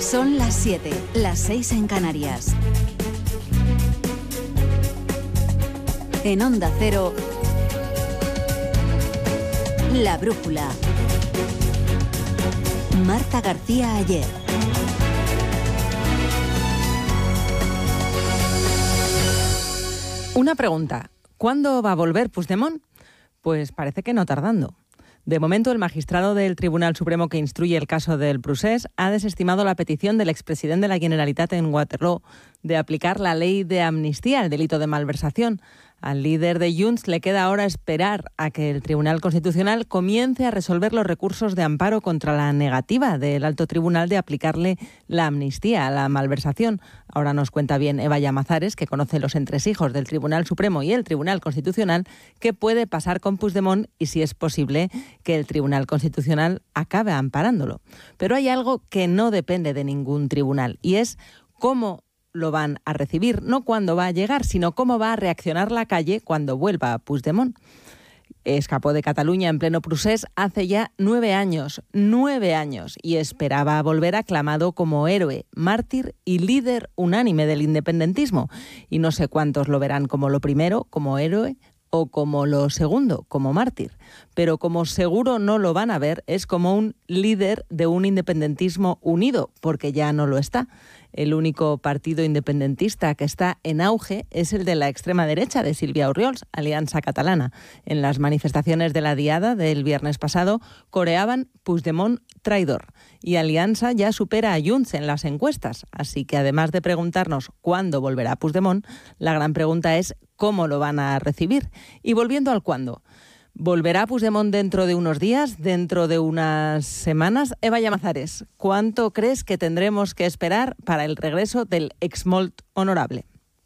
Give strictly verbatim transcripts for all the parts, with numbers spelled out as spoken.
Son las siete, las seis en Canarias. En Onda Cero, La Brújula. Marta García Ayer. Una pregunta. ¿Cuándo va a volver Puigdemont? Pues parece que no tardando. De momento, el magistrado del Tribunal Supremo que instruye el caso del Procés ha desestimado la petición del expresidente de la Generalitat en Waterloo de aplicar la ley de amnistía al delito de malversación. Al líder de Junts le queda ahora esperar a que el Tribunal Constitucional comience a resolver los recursos de amparo contra la negativa del Alto Tribunal de aplicarle la amnistía a la malversación. Ahora nos cuenta bien Eva Llamazares, que conoce los entresijos del Tribunal Supremo y el Tribunal Constitucional, qué puede pasar con Puigdemont y si es posible que el Tribunal Constitucional acabe amparándolo. Pero hay algo que no depende de ningún tribunal y es cómo lo van a recibir, no cuándo va a llegar, sino cómo va a reaccionar la calle cuando vuelva a Puigdemont. Escapó de Cataluña en pleno Procés hace ya nueve años, nueve años, y esperaba volver aclamado como héroe, mártir y líder unánime del independentismo. Y no sé cuántos lo verán como lo primero, como héroe, o como lo segundo, como mártir. Pero como seguro no lo van a ver, es como un líder de un independentismo unido, porque ya no lo está. El único partido independentista que está en auge es el de la extrema derecha de Sílvia Orriols, Aliança Catalana. En las manifestaciones de la Diada del viernes pasado coreaban Puigdemont traidor. Y Aliança ya supera a Junts en las encuestas. Así que además de preguntarnos cuándo volverá Puigdemont, la gran pregunta es cómo lo van a recibir. Y volviendo al cuándo. ¿Volverá Puigdemont dentro de unos días, dentro de unas semanas? Eva Llamazares, ¿cuánto crees que tendremos que esperar para el regreso del exmolt honorable?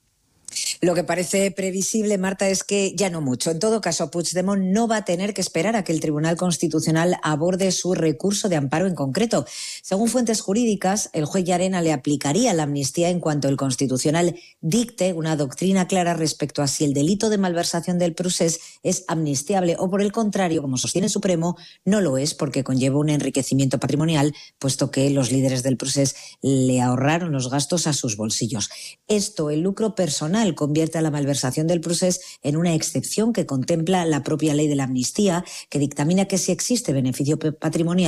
Lo que parece previsible, Marta, es que ya no mucho. En todo caso, Puigdemont no va a tener que esperar a que el Tribunal Constitucional aborde su recurso de amparo en concreto. Según fuentes jurídicas, el juez Llarena le aplicaría la amnistía en cuanto el Constitucional dicte una doctrina clara respecto a si el delito de malversación del Procés es amnistiable o, por el contrario, como sostiene el Supremo, no lo es porque conlleva un enriquecimiento patrimonial, puesto que los líderes del Procés le ahorraron los gastos a sus bolsillos. Esto, el lucro personal, convierte a la malversación del Procés en una excepción que contempla la propia ley de la amnistía, que dictamina que si existe beneficio patrimonial